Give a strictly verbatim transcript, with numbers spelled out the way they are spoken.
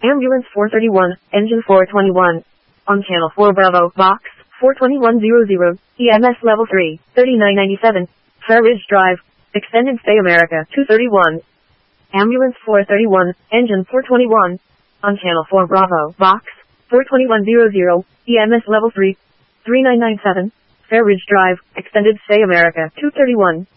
Ambulance four thirty-one, engine four twenty-one. On channel four Bravo, box four twenty-one hundred, E M S level three, thirty-nine ninety-seven, Fair Ridge Drive, Extended Stay America two thirty-one. Ambulance four thirty-one, engine four twenty-one. On channel four Bravo, box four twenty-one hundred, E M S level three, thirty-nine ninety-seven, Fair Ridge Drive, Extended Stay America two thirty-one.